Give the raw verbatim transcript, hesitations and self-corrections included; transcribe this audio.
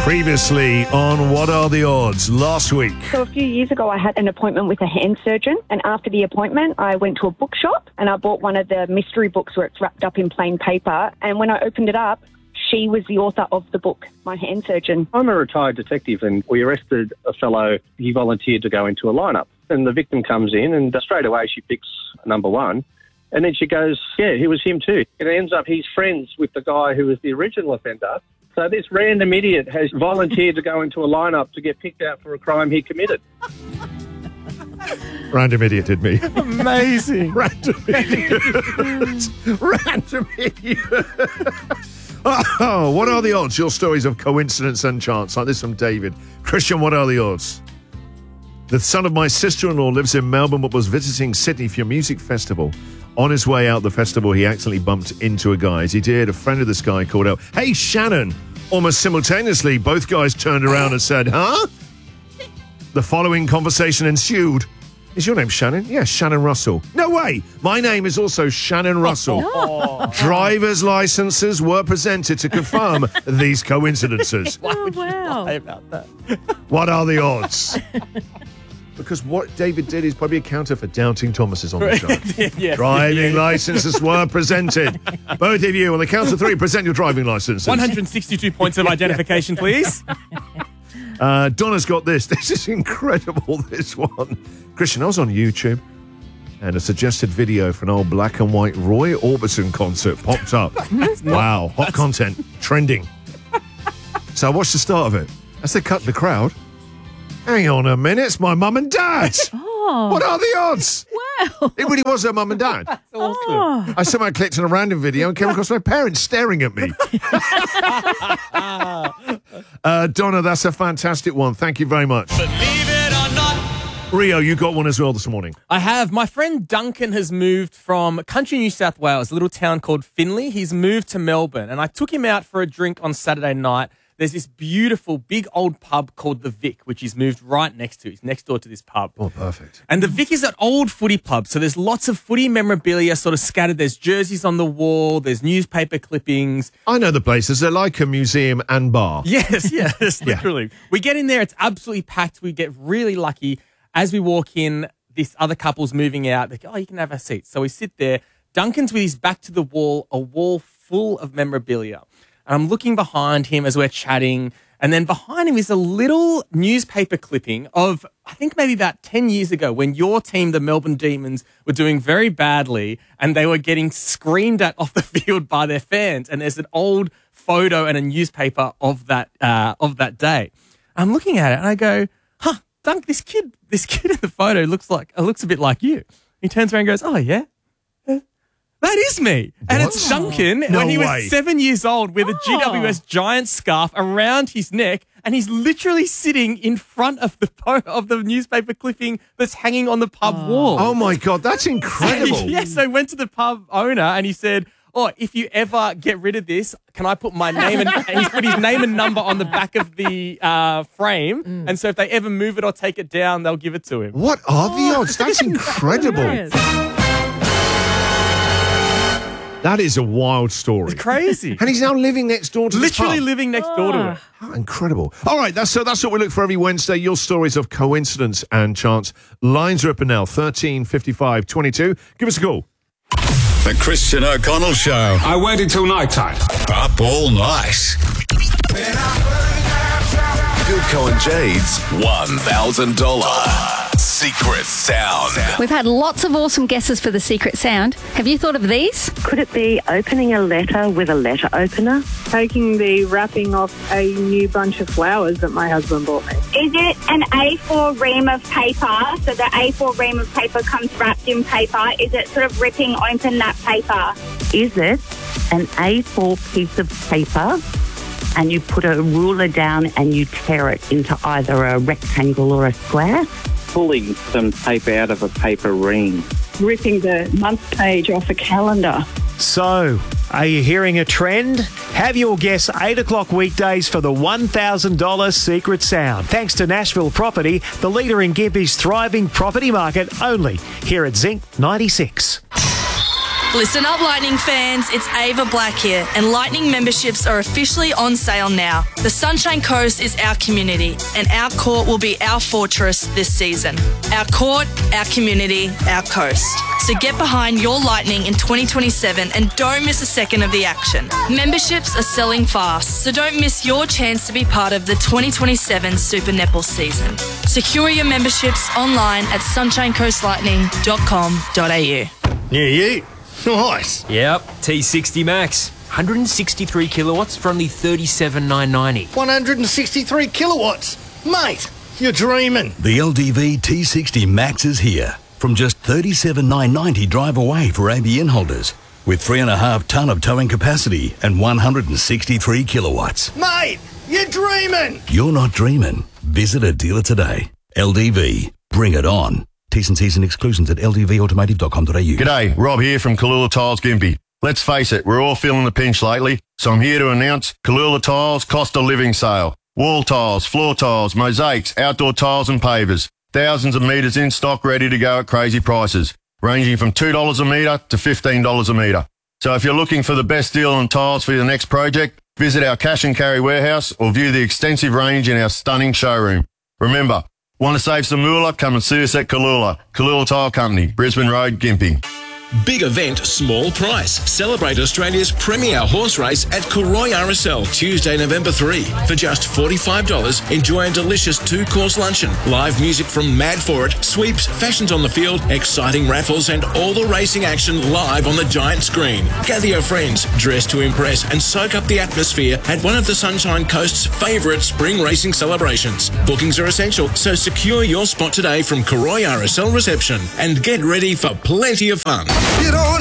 Previously on What Are the Odds last week. So a few years ago, I had an appointment with a hand surgeon, and after the appointment, I went to a bookshop and I bought one of the mystery books where it's wrapped up in plain paper. And when I opened it up, she was the author of the book, my hand surgeon. I'm a retired detective, and we arrested a fellow. He volunteered to go into a lineup, and the victim comes in, and straight away she picks number one. And then she goes, yeah, it was him too. And it ends up he's friends with the guy who was the original offender. So this random idiot has volunteered to go into a lineup to get picked out for a crime he committed. Random idiot did me. Amazing. Random idiot. Random idiot. Oh, what are the odds? Your stories of coincidence and chance. Like this from David. Christian, what are the odds? The son of my sister-in-law lives in Melbourne but was visiting Sydney for a music festival. On his way out the festival, he accidentally bumped into a guy. As he did, a friend of this guy called out, "Hey, Shannon!" Almost simultaneously, both guys turned around and said, "Huh?" The following conversation ensued. "Is your name Shannon?" "Yes, Shannon Russell." "No way! My name is also Shannon Russell." Oh. Driver's licenses were presented to confirm these coincidences. Why would Oh, you wow. lie about that? What are the odds? Because what David did is probably a counter for doubting Thomas's on the show. Yeah. Driving licenses were presented. Both of you, on the count of three, present your driving licenses. one hundred sixty-two points of identification, please. Uh, Donna's got this. This is incredible, this one. Christian, I was on YouTube, and a suggested video for an old black and white Roy Orbison concert popped up. Wow, hot content, trending. So I watched the start of it. As they cut the crowd, hang on a minute, it's my mum and dad. Oh. What are the odds? Wow. It really was her mum and dad. That's awesome. Oh. I somehow clicked on a random video and came across my parents staring at me. uh, Donna, that's a fantastic one. Thank you very much. Believe it or not. Rio, you got one as well this morning. I have. My friend Duncan has moved from country New South Wales, a little town called Finley. He's moved to Melbourne, and I took him out for a drink on Saturday night. There's this beautiful big old pub called The Vic, which he's moved right next to. He's next door to this pub. Oh, perfect. And The Vic is an old footy pub, so there's lots of footy memorabilia sort of scattered. There's jerseys on the wall, there's newspaper clippings. I know the places. They're like a museum and bar. Yes, yes, Yeah. literally. We get in there, it's absolutely packed. We get really lucky. As we walk in, this other couple's moving out. They go, "Oh, you can have a seat." So we sit there. Duncan's with his back to the wall, a wall full of memorabilia. And I'm looking behind him as we're chatting. And then behind him is a little newspaper clipping of, I think maybe about ten years ago, when your team, the Melbourne Demons, were doing very badly and they were getting screamed at off the field by their fans. And there's an old photo and a newspaper of that uh, of that day. I'm looking at it and I go, huh, Dunk, this kid, this kid in the photo looks like, uh, looks a bit like you. He turns around and goes, "Oh, yeah? That is me." And What? it's Duncan No when he way. was seven years old with a G W S giant scarf around his neck, and he's literally sitting in front of the po- of the newspaper clipping that's hanging on the pub wall. Oh, my God. That's incredible. Yes, so I went to the pub owner and he said, "Oh, if you ever get rid of this, can I put my name and, and he's put his name and number on the back of the uh, frame, and so if they ever move it or take it down, they'll give it to him." What are the odds? That's incredible. Hilarious. That is a wild story. It's crazy. And he's now living next door to this Literally pub. living next door to it. How incredible. All right, that's so that's what we look for every Wednesday. Your stories of coincidence and chance. Lines are open now, thirteen fifty-five twenty-two. Give us a call. The Christian O'Connell Show. I waited till night time. Up all night. Philco and Jade's one thousand dollars Secret Sound. We've had lots of awesome guesses for the secret sound. Have you thought of these? Could it be opening a letter with a letter opener? Taking the wrapping off a new bunch of flowers that my husband bought me. Is it an A four ream of paper? So the A four ream of paper comes wrapped in paper. Is it sort of ripping open that paper? Is it an A four piece of paper and you put a ruler down and you tear it into either a rectangle or a square? Pulling some paper out of a paper ream. Ripping the month page off a calendar. So, are you hearing a trend? Have your guess eight o'clock weekdays for the one thousand dollars Secret Sound. Thanks to Nashville Property, the leader in Gympie's thriving property market, only here at Zinc ninety-six. Listen up, Lightning fans. It's Ava Black here, and Lightning memberships are officially on sale now. The Sunshine Coast is our community, and our court will be our fortress this season. Our court, our community, our coast. So get behind your Lightning in twenty twenty-seven and don't miss a second of the action. Memberships are selling fast, so don't miss your chance to be part of the twenty twenty-seven Super Netball season. Secure your memberships online at sunshine coast lightning dot com dot a u. New Ute. Nice. Yep, T sixty Max. one hundred sixty-three kilowatts for only thirty-seven thousand nine hundred ninety. one hundred sixty-three kilowatts. Mate, you're dreaming. The L D V T sixty Max is here. From just thirty-seven thousand nine hundred ninety drive away for A B N holders. With three and a half tonne of towing capacity and one hundred sixty-three kilowatts. Mate, you're dreaming. You're not dreaming. Visit a dealer today. L D V. Bring it on. T's and C's and exclusions at l d v automotive dot com dot a u. G'day, Rob here from Kalula Tiles Gympie. Let's face it, we're all feeling the pinch lately, so I'm here to announce Kalula Tiles Cost of Living Sale. Wall tiles, floor tiles, mosaics, outdoor tiles and pavers. Thousands of metres in stock ready to go at crazy prices, ranging from two dollars a metre to fifteen dollars a metre. So if you're looking for the best deal on tiles for your next project, visit our cash and carry warehouse or view the extensive range in our stunning showroom. Remember, want to save some moolah? Come and see us at Kalula. Kalula Tile Company, Brisbane Road, Gympie. Big event, small price. Celebrate Australia's premier horse race at Koroy R S L Tuesday, November third. For just forty-five dollars, enjoy a delicious two-course luncheon, live music from Mad For It, sweeps, fashions on the field, exciting raffles, and all the racing action live on the giant screen. Gather your friends, dress to impress, and soak up the atmosphere at one of the Sunshine Coast's favourite spring racing celebrations. Bookings are essential, so secure your spot today from Koroy R S L reception and get ready for plenty of fun. Get on